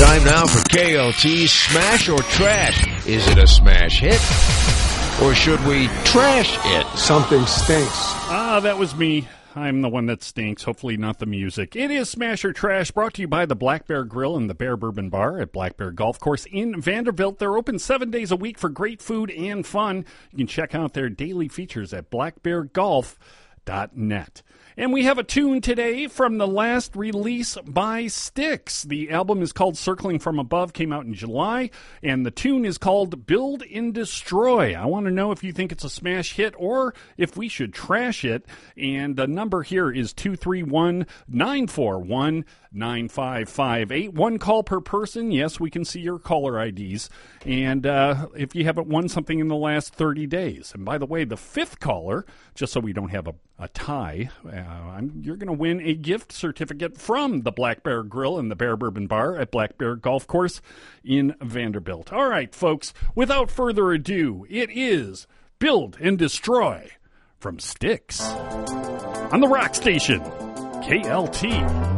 Time now for KLT's Smash or Trash. Is it a smash hit? Or should we trash it? Something stinks. That was me. I'm the one that stinks, hopefully not the music. It is Smash or Trash, brought to you by the Black Bear Grill and the Bear Bourbon Bar at Black Bear Golf Course in Vanderbilt. They're open 7 days a week for great food and fun. You can check out their daily features at blackbeargolf.net. And we have a tune today from the last release by Styx. The album is called Circling From Above, came out in July, and the tune is called Build and Destroy. I want to know if you think it's a smash hit or if we should trash it. And the number here is 231-941-9558. One call per person. Yes, we can see your caller IDs. And if you haven't won something in the last 30 days. And by the way, the fifth caller, just so we don't have a tie, you're going to win a gift certificate from the Black Bear Grill and the Bear Bourbon Bar at Black Bear Golf Course in Vanderbilt. All right, folks, without further ado, it is Build and Destroy from Styx on the Rock Station, KLT.